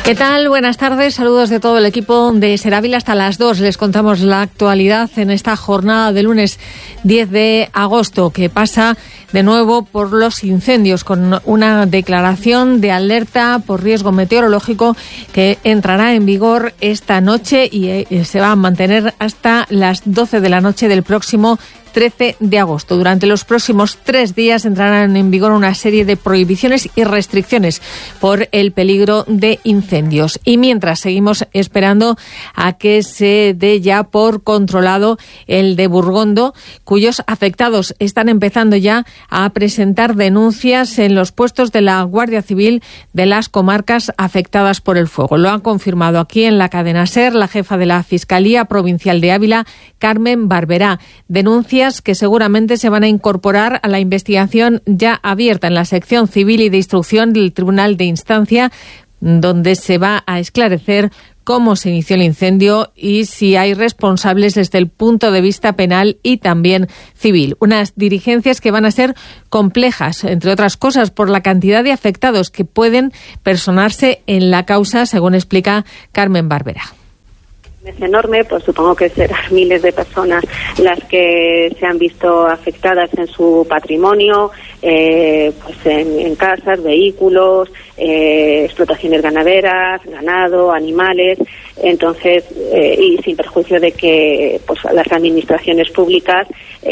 ¿Qué tal? Buenas tardes. Saludos de todo el equipo de Ser Ávila. Hasta las 2 les contamos la actualidad en esta jornada de lunes 10 de agosto, que pasa de nuevo por los incendios, con una declaración de alerta por riesgo meteorológico que entrará en vigor esta noche y se va a mantener hasta las 12 de la noche del próximo 13 de agosto. Durante los próximos 3 días entrarán en vigor una serie de prohibiciones y restricciones por el peligro de incendios. Y mientras seguimos esperando a que se dé ya por controlado el de Burgondo, cuyos afectados están empezando ya a presentar denuncias en los puestos de la Guardia Civil de las comarcas afectadas por el fuego. Lo han confirmado aquí en la cadena SER la jefa de la Fiscalía Provincial de Ávila, Carmen Barberá. Denuncias que seguramente se van a incorporar a la investigación ya abierta en la sección civil y de instrucción del Tribunal de Instancia, donde se va a esclarecer cómo se inició el incendio y si hay responsables desde el punto de vista penal y también civil. Unas diligencias que van a ser complejas, entre otras cosas, por la cantidad de afectados que pueden personarse en la causa, según explica Carmen Barberá. Es enorme, pues supongo que serán miles de personas las que se han visto afectadas en su patrimonio, pues en casas, vehículos, explotaciones ganaderas, ganado, animales. Entonces, y sin perjuicio de que pues las administraciones públicas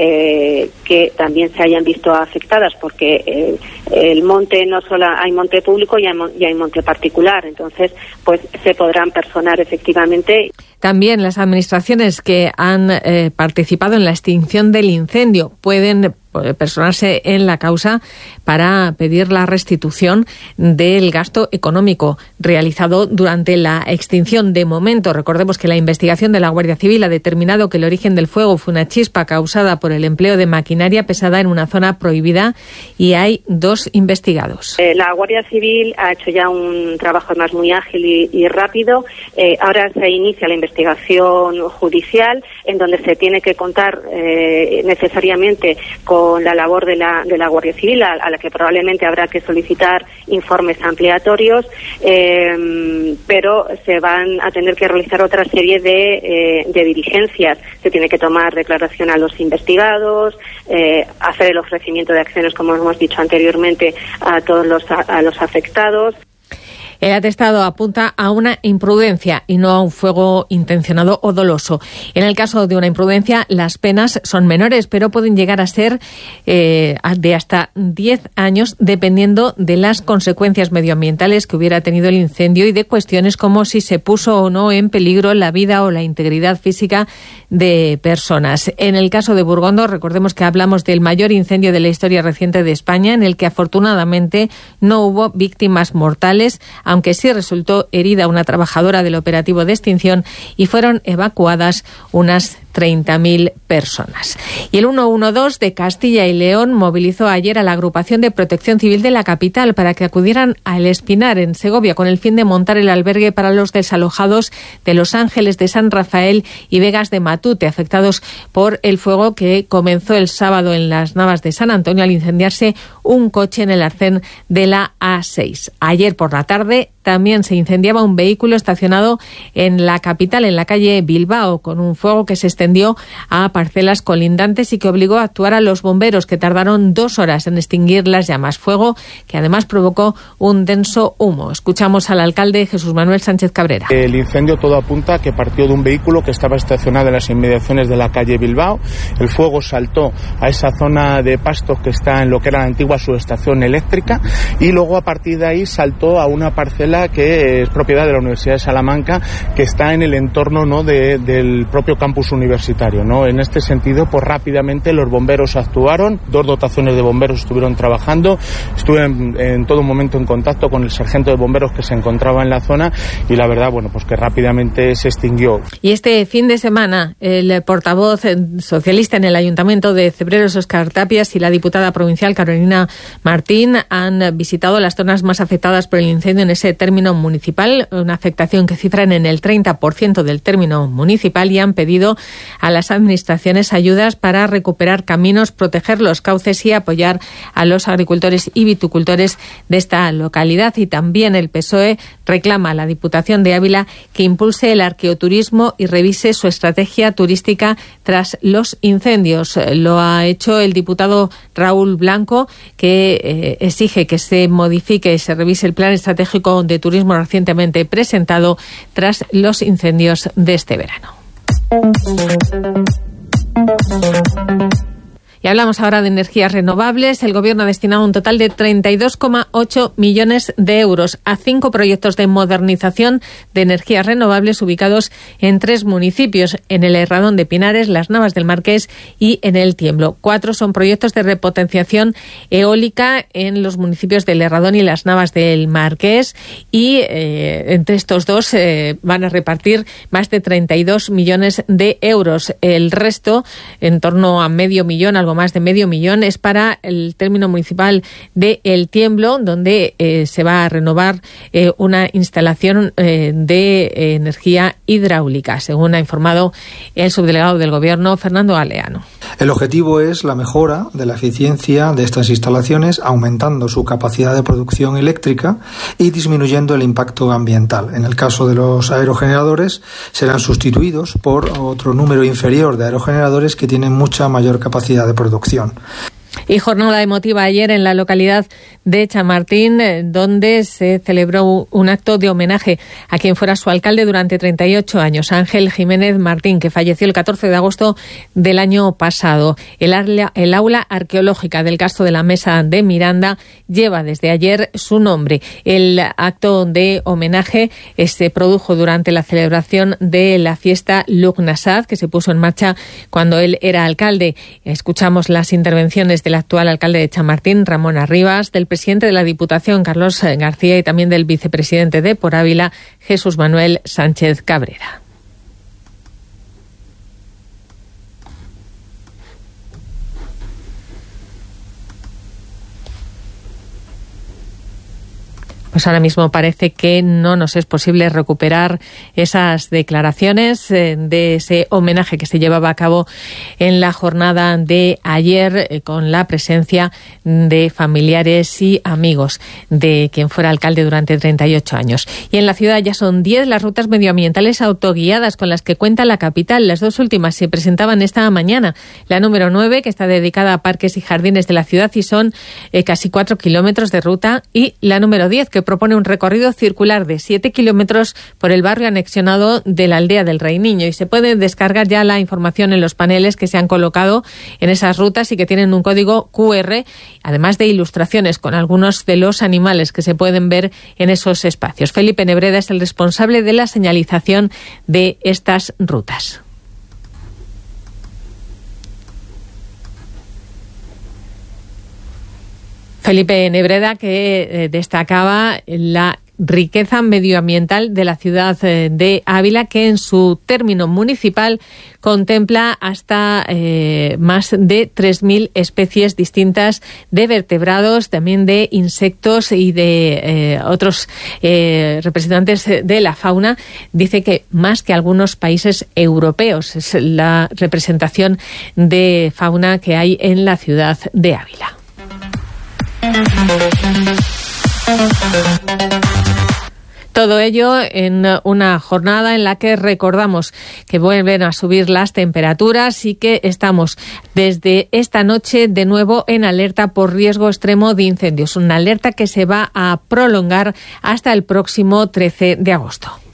que también se hayan visto afectadas, porque el monte, no solo hay monte público y hay monte particular, entonces pues se podrán personar efectivamente. También las administraciones que han participado en la extinción del incendio pueden personarse en la causa para pedir la restitución del gasto económico realizado durante la extinción. De momento, recordemos que la investigación de la Guardia Civil ha determinado que el origen del fuego fue una chispa causada por el empleo de maquinaria pesada en una zona prohibida y hay 2 investigados. La Guardia Civil ha hecho ya un trabajo además muy ágil y rápido. Ahora se inicia la investigación judicial, en donde se tiene que contar necesariamente con la labor de la Guardia Civil, a la que probablemente habrá que solicitar informes ampliatorios, pero se van a tener que realizar otra serie de diligencias. Se tiene que tomar declaración a los investigados, hacer el ofrecimiento de acciones, como hemos dicho anteriormente, a todos los afectados. El atestado apunta a una imprudencia y no a un fuego intencionado o doloso. En el caso de una imprudencia, las penas son menores, pero pueden llegar a ser de hasta 10 años, dependiendo de las consecuencias medioambientales que hubiera tenido el incendio y de cuestiones como si se puso o no en peligro la vida o la integridad física de personas. En el caso de Burgondo, recordemos que hablamos del mayor incendio de la historia reciente de España, en el que afortunadamente no hubo víctimas mortales, aunque sí resultó herida una trabajadora del operativo de extinción y fueron evacuadas unas 30.000 personas. Y el 112 de Castilla y León movilizó ayer a la Agrupación de Protección Civil de la capital para que acudieran a El Espinar, en Segovia, con el fin de montar el albergue para los desalojados de Los Ángeles de San Rafael y Vegas de Matute, afectados por el fuego que comenzó el sábado en las Navas de San Antonio al incendiarse un coche en el arcén de la A6. Ayer por la tarde también se incendiaba un vehículo estacionado en la capital, en la calle Bilbao, con un fuego que se extendió a parcelas colindantes y que obligó a actuar a los bomberos, que tardaron 2 horas en extinguir las llamas. Fuego que además provocó un denso humo. Escuchamos al alcalde Jesús Manuel Sánchez Cabrera. El incendio todo apunta a que partió de un vehículo que estaba estacionado en las inmediaciones de la calle Bilbao. El fuego saltó a esa zona de pastos que está en lo que era la antigua subestación eléctrica y luego a partir de ahí saltó a una parcela que es propiedad de la Universidad de Salamanca, que está en el entorno, ¿no?, del propio campus universitario, ¿no? En este sentido, pues rápidamente los bomberos actuaron, 2 dotaciones de bomberos estuvieron trabajando, estuve en todo momento en contacto con el sargento de bomberos que se encontraba en la zona y la verdad, bueno, pues que rápidamente se extinguió. Y este fin de semana, el portavoz socialista en el Ayuntamiento de Cebreros, Óscar Tapias, y la diputada provincial Carolina Martín han visitado las zonas más afectadas por el incendio en ese término municipal, una afectación que cifran en el 30% del término municipal, y han pedido a las administraciones ayudas para recuperar caminos, proteger los cauces y apoyar a los agricultores y viticultores de esta localidad. Y también el PSOE reclama a la Diputación de Ávila que impulse el arqueoturismo y revise su estrategia turística tras los incendios. Lo ha hecho el diputado Raúl Blanco, que exige que se modifique y se revise el plan estratégico de turismo recientemente presentado tras los incendios de este verano. Y hablamos ahora de energías renovables. El Gobierno ha destinado un total de 32,8 millones de euros a 5 proyectos de modernización de energías renovables ubicados en 3 municipios, en el Herradón de Pinares, Las Navas del Marqués y en El Tiemblo. 4 son proyectos de repotenciación eólica en los municipios del Herradón y Las Navas del Marqués, y entre estos 2 van a repartir más de 32 millones de euros. El resto, en torno a medio millón, algo más de medio millón, es para el término municipal de El Tiemblo, donde se va a renovar una instalación de energía hidráulica, según ha informado el subdelegado del Gobierno, Fernando Galeano. El objetivo es la mejora de la eficiencia de estas instalaciones, aumentando su capacidad de producción eléctrica y disminuyendo el impacto ambiental. En el caso de los aerogeneradores, serán sustituidos por otro número inferior de aerogeneradores que tienen mucha mayor capacidad de producción. Y jornada emotiva ayer en la localidad de Chamartín, donde se celebró un acto de homenaje a quien fuera su alcalde durante 38 años, Ángel Jiménez Martín, que falleció el 14 de agosto del año pasado. El aula arqueológica del Castro de la Mesa de Miranda lleva desde ayer su nombre. El acto de homenaje se produjo durante la celebración de la fiesta Lugnasad, que se puso en marcha cuando él era alcalde. Escuchamos las intervenciones del actual alcalde de Chamartín, Ramón Arribas, del presidente de la Diputación, Carlos García, y también del vicepresidente de Por Ávila, Jesús Manuel Sánchez Cabrera. Pues ahora mismo parece que no nos es posible recuperar esas declaraciones de ese homenaje que se llevaba a cabo en la jornada de ayer, con la presencia de familiares y amigos de quien fuera alcalde durante 38 años. Y en la ciudad ya son 10 las rutas medioambientales autoguiadas con las que cuenta la capital. Las 2 últimas se presentaban esta mañana. La número 9, que está dedicada a parques y jardines de la ciudad, y son casi 4 kilómetros de ruta, y la número 10, que propone un recorrido circular de 7 kilómetros por el barrio anexionado de la aldea del Rey Niño. Y se puede descargar ya la información en los paneles que se han colocado en esas rutas y que tienen un código QR, además de ilustraciones con algunos de los animales que se pueden ver en esos espacios. Felipe Nebreda es el responsable de la señalización de estas rutas. Felipe Nebreda, que destacaba la riqueza medioambiental de la ciudad de Ávila, que en su término municipal contempla hasta más de 3.000 especies distintas de vertebrados, también de insectos y de otros representantes de la fauna. Dice que más que algunos países europeos es la representación de fauna que hay en la ciudad de Ávila. Todo ello en una jornada en la que recordamos que vuelven a subir las temperaturas y que estamos desde esta noche de nuevo en alerta por riesgo extremo de incendios. Una alerta que se va a prolongar hasta el próximo 13 de agosto.